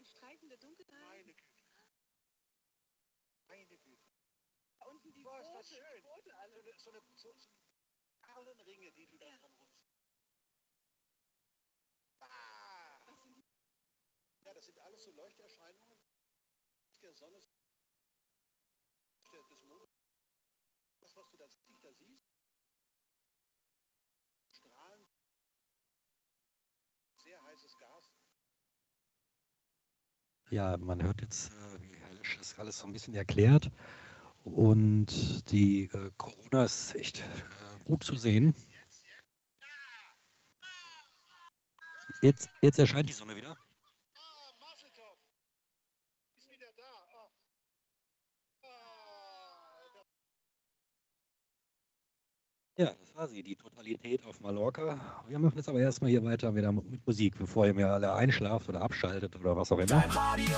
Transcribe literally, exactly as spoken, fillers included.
streifende Dunkelheit. Meine Güte. Meine Güte. Unten die Boah, ist Boote, das schön. die Boote alle. So eine, so eine, so, so Perlenringe, die du da dran rufst. Ah! Was sind die? Ja, das sind alles so Leuchterscheinungen der Sonne, des Mondes. Das, was du da siehst, Strahlen, sehr heißes Gas. Ja, man hört jetzt, äh, wie Herr Lesch das alles so ein bisschen erklärt. Und die äh, Corona ist echt äh, gut zu sehen. Jetzt, jetzt erscheint die Sonne wieder. Ah, Maseltopf. Ist wieder da. Ah. Ah, da. Ja, das war sie, die Totalität auf Mallorca. Wir machen jetzt aber erstmal hier weiter wieder mit Musik, bevor ihr mir alle einschlaft oder abschaltet oder was auch immer.